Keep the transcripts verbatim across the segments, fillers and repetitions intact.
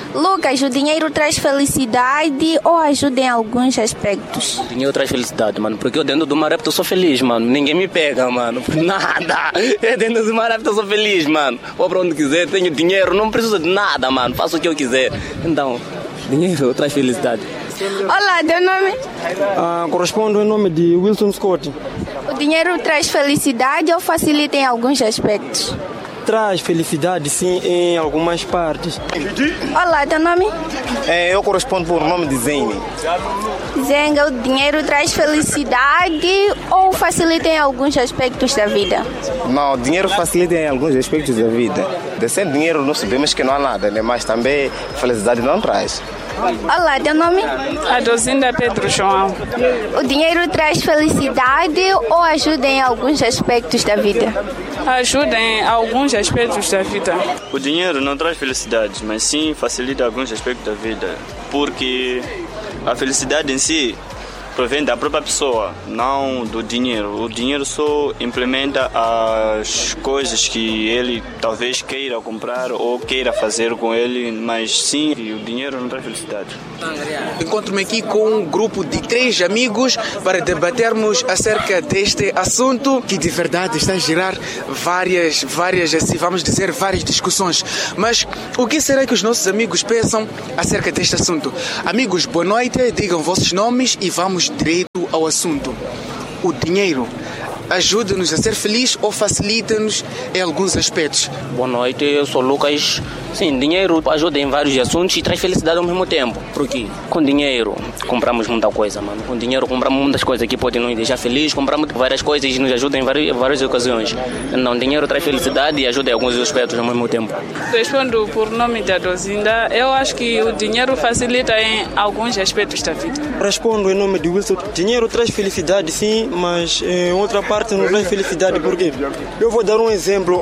Lucas, o dinheiro traz felicidade ou ajuda em alguns aspectos? O dinheiro traz felicidade, mano, porque eu dentro do Marapto eu sou feliz, mano. Ninguém me pega, mano, por nada. Eu dentro do Marapto eu sou feliz, mano. Vou pra onde quiser, tenho dinheiro, não preciso de nada, mano. Faço o que eu quiser. Então, dinheiro traz felicidade. Olá, teu nome? Ah, correspondo em nome de Wilson Scott. O dinheiro traz felicidade ou facilita em alguns aspectos? Traz felicidade, sim, em algumas partes. Olá, teu nome? É, eu correspondo por nome de Zene. Zenga, o dinheiro traz felicidade ou facilita em alguns aspectos da vida? Não, o dinheiro facilita em alguns aspectos da vida. De sem dinheiro não sabemos que não há nada, né? Mas também felicidade não traz. Olá, teu nome? Adozinda Pedro João. O dinheiro traz felicidade ou ajuda em alguns aspectos da vida? Ajuda em alguns aspectos da vida. O dinheiro não traz felicidade, mas sim facilita alguns aspectos da vida. Porque a felicidade em si provém da própria pessoa, não do dinheiro. O dinheiro só implementa as coisas que ele talvez queira comprar ou queira fazer com ele, mas sim, o dinheiro não traz felicidade. Encontro-me aqui com um grupo de três amigos para debatermos acerca deste assunto que de verdade está a gerar várias, várias, assim, vamos dizer, várias discussões. Mas o que será que os nossos amigos pensam acerca deste assunto? Amigos, boa noite, digam vossos nomes e vamos direto ao assunto. O dinheiro ajuda-nos a ser felizes ou facilita-nos em alguns aspectos? Boa noite, eu sou Lucas. Sim, dinheiro ajuda em vários assuntos e traz felicidade ao mesmo tempo. Porque com dinheiro compramos muita coisa, mano. Com dinheiro compramos muitas coisas que podem nos deixar felizes, compramos várias coisas e nos ajudam em várias, várias ocasiões. Então, dinheiro traz felicidade e ajuda em alguns aspectos ao mesmo tempo. Respondo por nome da Dozinda. Eu acho que o dinheiro facilita em alguns aspectos da vida. Respondo em nome de Wilson. Dinheiro traz felicidade, sim, mas em outra parte não traz felicidade. Por quê? Eu vou dar um exemplo.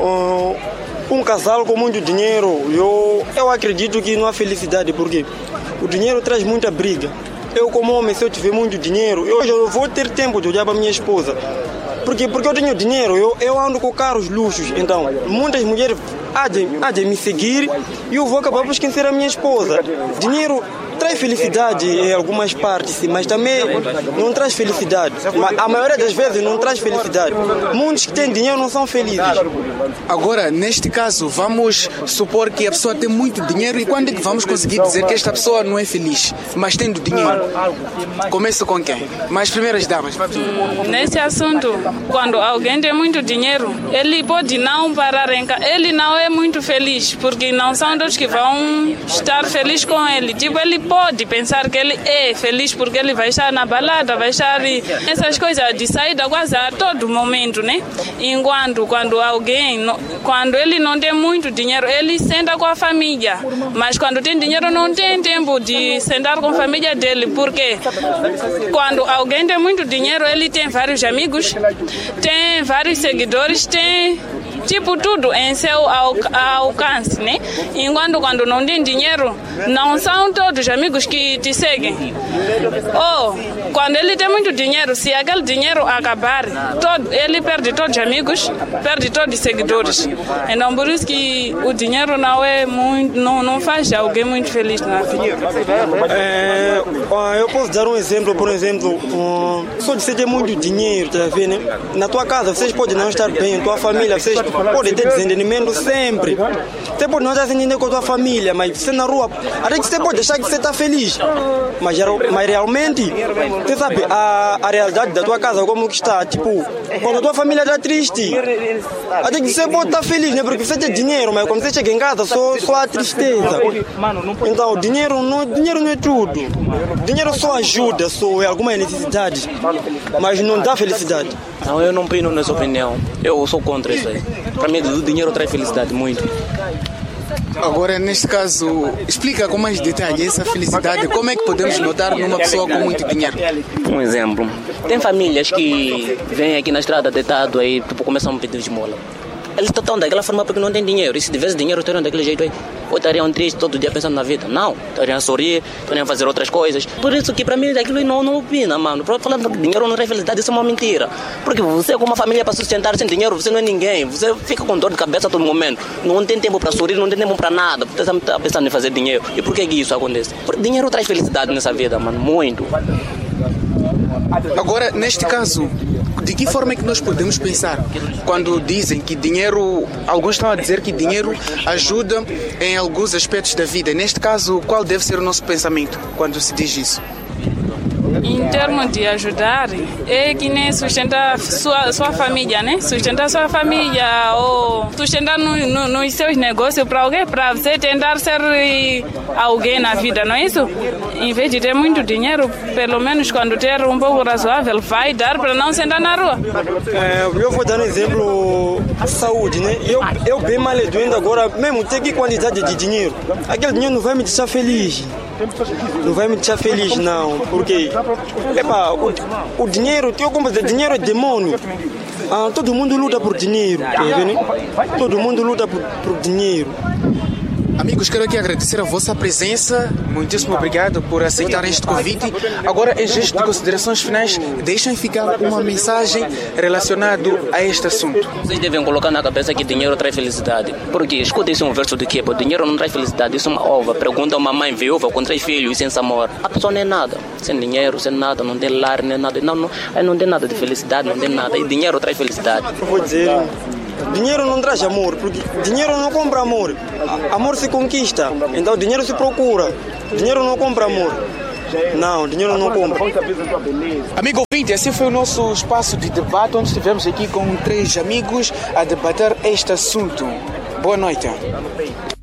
Um casal com muito dinheiro, eu, eu acredito que não há felicidade, porque o dinheiro traz muita briga. Eu, como homem, se eu tiver muito dinheiro, eu, eu vou ter tempo de olhar para minha esposa. Porque, porque eu tenho dinheiro, eu, eu ando com carros luxos. Então, muitas mulheres há de, há de me seguir e eu vou acabar por esquecer a minha esposa. Dinheiro traz felicidade em algumas partes, mas também não traz felicidade. A maioria das vezes não traz felicidade. Muitos que têm dinheiro não são felizes. Agora, neste caso, vamos supor que a pessoa tem muito dinheiro e quando é que vamos conseguir dizer que esta pessoa não é feliz, mas tendo dinheiro? Começo com quem? Mais primeiras damas. Nesse assunto, quando alguém tem muito dinheiro, ele pode não parar em casa. Ele não é muito feliz, porque não são todos que vão estar felizes com ele. Tipo, ele pode pensar que ele é feliz porque ele vai estar na balada, vai estar essas coisas de saída quase a todo momento, né? Enquanto quando alguém, quando ele não tem muito dinheiro, ele senta com a família. Mas quando tem dinheiro não tem tempo de sentar com a família dele, porque quando alguém tem muito dinheiro, ele tem vários amigos, tem vários seguidores, tem tipo tudo em seu alcance, né? Enquanto quando não tem dinheiro, não são todos amigos que te seguem. Ou quando ele tem muito dinheiro, se aquele dinheiro acabar, todo, ele perde todos os amigos, perde todos os seguidores. Então por isso que o dinheiro não é muito, não, não faz alguém muito feliz na vida. É, eu posso dar um exemplo, por exemplo, só de você ter muito dinheiro, tá vendo, né? Na tua casa vocês podem não estar bem, tua família, vocês podem ter desentendimento sempre. Você pode não estar se entendendo com a tua família, mas você na rua, até que você pode achar que você está feliz. Mas, mas realmente, você sabe, a, a realidade da tua casa como que está, tipo, quando a tua família está triste, até que você pode estar feliz, né? Porque você tem dinheiro, mas quando você chega em casa, só, só há tristeza. Então, o dinheiro não, dinheiro não é tudo. Dinheiro só ajuda, só é alguma necessidade, mas não dá felicidade. Não, eu não pino nessa opinião. Eu sou contra isso aí. Para mim, o dinheiro traz felicidade, muito. Agora, neste caso, explica com mais detalhe essa felicidade. Como é que podemos notar numa pessoa com muito dinheiro? Um exemplo. Tem famílias que vêm aqui na estrada deitado aí, tipo, começam a pedir esmola. Eles estão daquela forma porque não têm dinheiro. E se tivesse dinheiro, estariam daquele jeito aí. Ou estariam tristes todo dia pensando na vida. Não, estariam a sorrir, estariam a fazer outras coisas. Por isso que para mim aquilo não, não opina, mano. Falando que dinheiro não traz felicidade, isso é uma mentira. Porque você com uma família para sustentar sem dinheiro, você não é ninguém. Você fica com dor de cabeça a todo momento. Não tem tempo para sorrir, não tem tempo para nada. Você está pensando em fazer dinheiro. E por que, que isso acontece? Porque dinheiro traz felicidade nessa vida, mano. Muito. Agora, neste caso, de que forma é que nós podemos pensar quando dizem que dinheiro, alguns estão a dizer que dinheiro ajuda em alguns aspectos da vida? Neste caso, qual deve ser o nosso pensamento quando se diz isso? Em termos de ajudar, é que nem sustentar sua, sua família, né? Sustentar sua família ou sustentar no, no, nos seus negócios para alguém, para você tentar ser alguém na vida, não é isso? Em vez de ter muito dinheiro, pelo menos quando ter um pouco razoável, vai dar para não sentar na rua. É, eu vou dar um exemplo, saúde, né? Eu, eu bem mal doendo agora, mesmo ter que quantidade de dinheiro, aquele dinheiro não vai me deixar feliz. Não vai me deixar feliz, não, porque epa, o, o dinheiro, eu como dizer, dinheiro é demônio. Ah, todo mundo luta por dinheiro, tá vendo? Todo mundo luta por, por dinheiro. Amigos, quero aqui agradecer a vossa presença. Muitíssimo obrigado por aceitar este convite. Agora, em gesto de considerações finais, deixem ficar uma mensagem relacionada a este assunto. Vocês devem colocar na cabeça que dinheiro traz felicidade. Porque, escuta isso, um verso de quê? O dinheiro não traz felicidade, isso é uma ova. Pergunta a uma mãe viúva com três filhos e sem amor. A pessoa não é nada. Sem dinheiro, sem nada, não tem lar, nem nada. Não, não, não tem nada de felicidade, não tem nada. E dinheiro traz felicidade. Eu vou dizer... Dinheiro não traz amor, porque dinheiro não compra amor. Amor se conquista, então dinheiro se procura. Dinheiro não compra amor. Não, dinheiro não compra. Amigo ouvinte, assim foi o nosso espaço de debate, onde estivemos aqui com três amigos a debater este assunto. Boa noite.